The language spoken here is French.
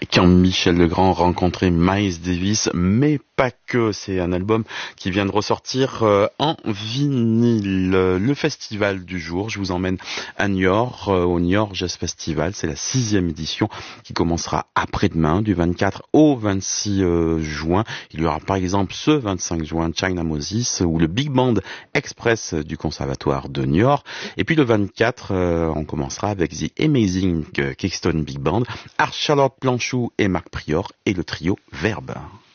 Quand Michel Legrand rencontrait Miles Davis, mais pas que, c'est un album qui vient de ressortir en vinyle. Le festival du jour, je vous emmène à Niort, au Niort Jazz Festival, c'est la 6e édition qui commencera après-demain, du 24 au 26 juin. Il y aura par exemple ce 25 juin China Moses ou le Big Band Express du Conservatoire de Niort. Et puis le 24, on commencera avec The Amazing Kingston Big Band, Charlotte Planchou et Marc Prior et le trio Verbe.